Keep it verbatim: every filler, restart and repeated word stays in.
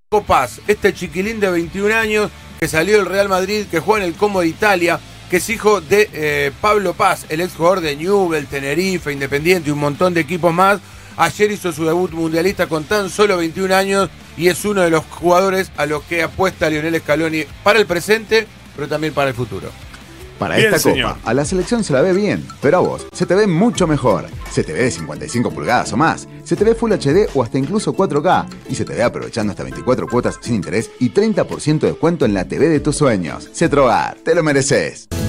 Paz, este chiquilín de veintiún años que salió del Real Madrid, que juega en el Como de Italia, que es hijo de eh, Pablo Paz, el exjugador de Newell's, Tenerife, Independiente y un montón de equipos más. Ayer hizo su debut mundialista con tan solo veintiún años y es uno de los jugadores a los que apuesta Lionel Scaloni para el presente, pero también para el futuro. Para Bien, esta señor. copa, a la selección se la ve bien, pero a vos se te ve mucho mejor. Se te ve de cincuenta y cinco pulgadas o más, se te ve Full H D o hasta incluso cuatro K, y se te ve aprovechando hasta veinticuatro cuotas sin interés y treinta por ciento de descuento en la T V de tus sueños. Cetrogar, te lo mereces.